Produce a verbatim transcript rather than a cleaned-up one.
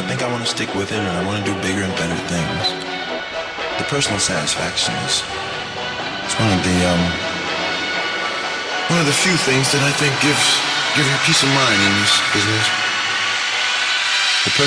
I think I want to stick with it, and I want to do bigger and better things. The personal satisfaction is it's one of the um one of the few things that I think gives give you peace of mind in this business.